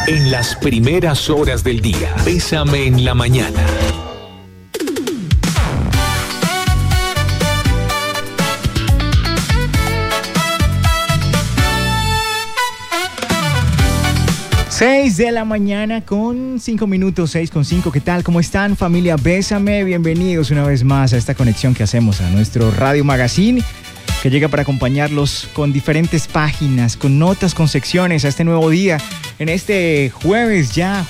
En las primeras horas del día, Bésame en la mañana. Seis de la mañana con 5 minutos, 6:05. ¿Qué tal? ¿Cómo están, familia Bésame? Bienvenidos una vez más a esta conexión que hacemos a nuestro Radio Magazine, que llega para acompañarlos con diferentes páginas, con notas, con secciones a este nuevo día. En este jueves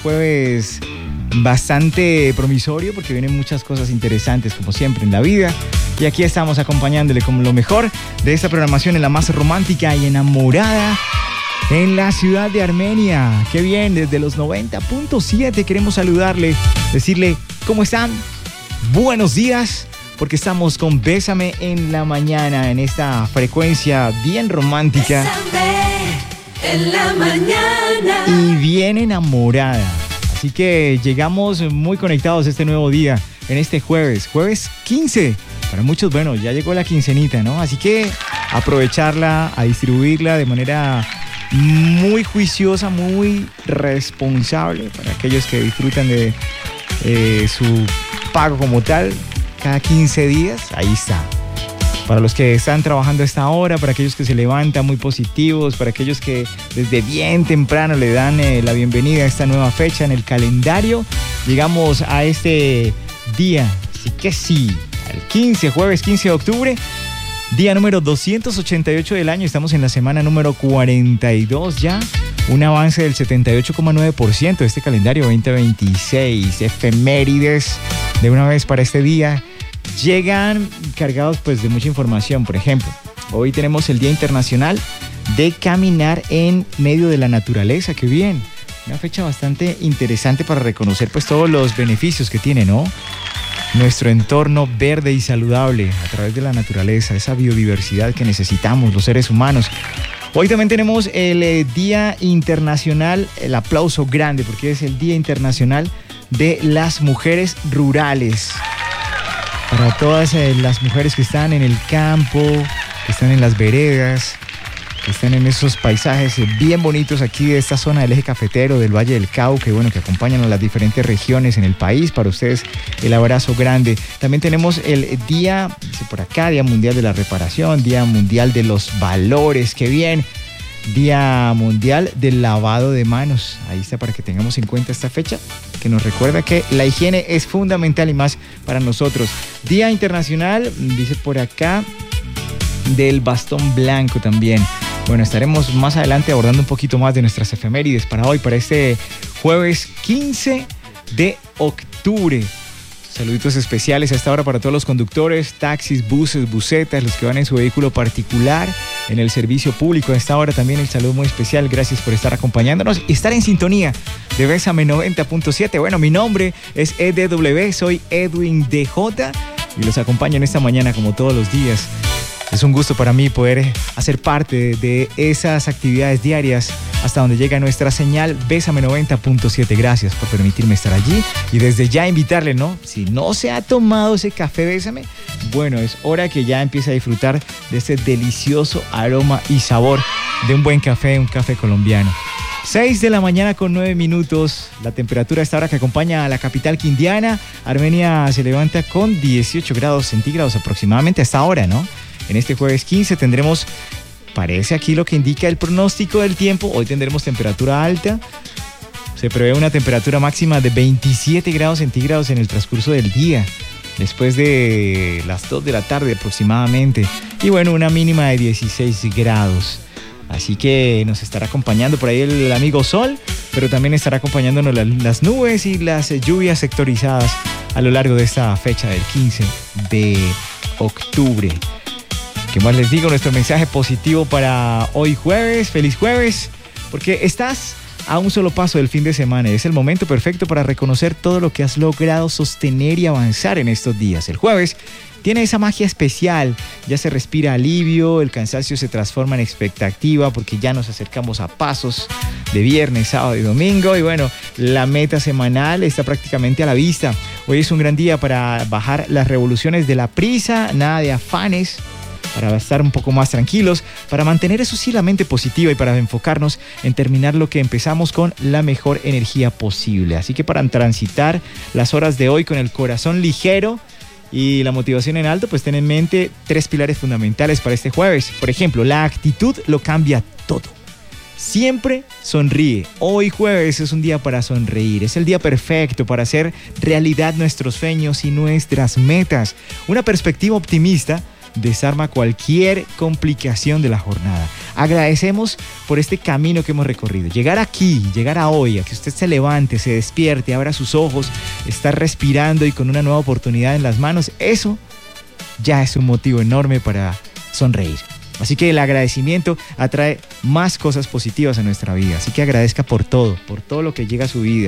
bastante promisorio, porque vienen muchas cosas interesantes, como siempre en la vida. Y aquí estamos acompañándole con lo mejor de esta programación en la más romántica y enamorada en la ciudad de Armenia. Qué bien, desde los 90.7 queremos saludarle, decirle ¿cómo están? Buenos días, porque estamos con Bésame en la mañana, en esta frecuencia bien romántica. Bésame en la mañana. Y bien enamorada. Así que llegamos muy conectados este nuevo día, en este jueves 15. Para muchos, bueno, ya llegó la quincenita, ¿no? Así que aprovecharla, a distribuirla de manera muy juiciosa, muy responsable para aquellos que disfrutan de su pago como tal cada 15 días. Ahí está. Para los que están trabajando a esta hora, para aquellos que se levantan muy positivos, para aquellos que desde bien temprano le dan la bienvenida a esta nueva fecha en el calendario. Llegamos a este día, así que sí, al 15, jueves 15 de octubre. Día número 288 del año, estamos en la semana número 42 ya, un avance del 78,9% de este calendario 2026, efemérides de una vez para este día, llegan cargados pues de mucha información. Por ejemplo, hoy tenemos el Día Internacional de Caminar en Medio de la Naturaleza. Qué bien, una fecha bastante interesante para reconocer pues todos los beneficios que tiene, ¿no? Nuestro entorno verde y saludable a través de la naturaleza, esa biodiversidad que necesitamos los seres humanos. Hoy también tenemos el Día Internacional, el aplauso grande, porque es el Día Internacional de las Mujeres Rurales. Para todas las mujeres que están en el campo, que están en las veredas, que están en esos paisajes bien bonitos aquí de esta zona del eje cafetero, del Valle del Cauca, que acompañan a las diferentes regiones en el país. Para ustedes el abrazo grande. También tenemos el Día, dice por acá, Día Mundial de la Reparación, Día Mundial de los Valores, qué bien. Día Mundial del Lavado de Manos. Ahí está, para que tengamos en cuenta esta fecha, que nos recuerda que la higiene es fundamental y más para nosotros. Día Internacional, dice por acá, del Bastón Blanco también. Bueno, estaremos más adelante abordando un poquito más de nuestras efemérides para hoy, para este jueves 15 de octubre. Saluditos especiales a esta hora para todos los conductores, taxis, buses, busetas, los que van en su vehículo particular, en el servicio público. A esta hora también el saludo muy especial. Gracias por estar acompañándonos y estar en sintonía de Bésame 90.7. Bueno, mi nombre es EDW, soy Edwin DJ y los acompaño en esta mañana como todos los días. Es un gusto para mí poder hacer parte de esas actividades diarias hasta donde llega nuestra señal Bésame 90.7. Gracias por permitirme estar allí y desde ya invitarle, ¿no? Si no se ha tomado ese café Bésame, bueno, es hora que ya empiece a disfrutar de ese delicioso aroma y sabor de un buen café, un café colombiano. 6 de la mañana con 9 minutos, la temperatura a esta hora que acompaña a la capital quindiana. Armenia se levanta con 18 grados centígrados aproximadamente a esta hora, ¿no? En este jueves 15 tendremos, parece aquí lo que indica el pronóstico del tiempo, hoy tendremos temperatura alta. Se prevé una temperatura máxima de 27 grados centígrados en el transcurso del día, después de las 2 de la tarde aproximadamente. Y bueno, una mínima de 16 grados. Así que nos estará acompañando por ahí el amigo Sol, pero también estará acompañándonos las nubes y las lluvias sectorizadas a lo largo de esta fecha del 15 de octubre. ¿Qué más les digo? Nuestro mensaje positivo para hoy jueves. Feliz jueves, porque estás a un solo paso del fin de semana y es el momento perfecto para reconocer todo lo que has logrado sostener y avanzar en estos días. El jueves tiene esa magia especial, ya se respira alivio, el cansancio se transforma en expectativa porque ya nos acercamos a pasos de viernes, sábado y domingo y bueno, la meta semanal está prácticamente a la vista. Hoy es un gran día para bajar las revoluciones de la prisa, nada de afanes. para estar un poco más tranquilos, para mantener eso sí la mente positiva y para enfocarnos en terminar lo que empezamos con la mejor energía posible. Así que para transitar las horas de hoy con el corazón ligero y la motivación en alto, pues ten en mente 3 pilares fundamentales para este jueves. Por ejemplo, la actitud lo cambia todo. Siempre sonríe. Hoy jueves es un día para sonreír. Es el día perfecto para hacer realidad nuestros sueños y nuestras metas. Una perspectiva optimista desarma cualquier complicación de la jornada. Agradecemos por este camino que hemos recorrido. Llegar aquí, llegar a hoy, a que usted se levante, se despierte, abra sus ojos, estar respirando y con una nueva oportunidad en las manos, eso ya es un motivo enorme para sonreír. Así que el agradecimiento atrae más cosas positivas a nuestra vida. Así que agradezca por todo lo que llega a su vida.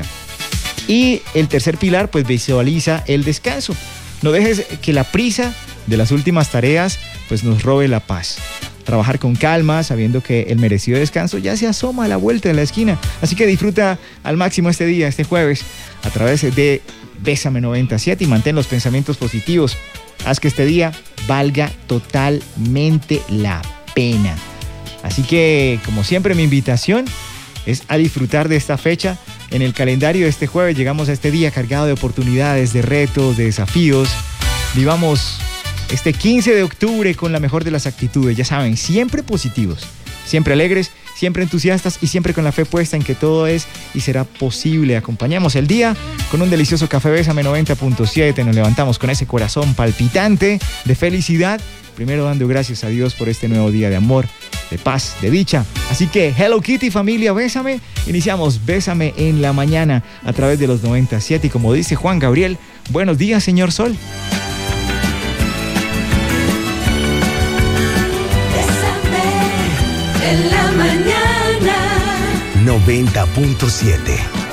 Y el tercer pilar, pues visualiza el descanso. No dejes que la prisa de las últimas tareas pues nos robe la paz. Trabajar con calma, sabiendo que el merecido descanso ya se asoma a la vuelta de la esquina. Así que disfruta al máximo este día, este jueves, a través de Bésame 97 y mantén los pensamientos positivos. Haz que este día valga totalmente la pena. Así que, como siempre, mi invitación es a disfrutar de esta fecha. En el calendario de este jueves llegamos a este día cargado de oportunidades, de retos, de desafíos. Vivamos este 15 de octubre con la mejor de las actitudes. Ya saben, siempre positivos, siempre alegres, siempre entusiastas y siempre con la fe puesta en que todo es y será posible. Acompañamos el día con un delicioso café Bésame 90.7. Nos levantamos con ese corazón palpitante de felicidad. Primero dando gracias a Dios por este nuevo día de amor, de paz, de dicha. Así que Hello Kitty, familia, bésame. Iniciamos Bésame en la mañana a través de los 97. Y como dice Juan Gabriel, buenos días, señor Sol. En la mañana 90.7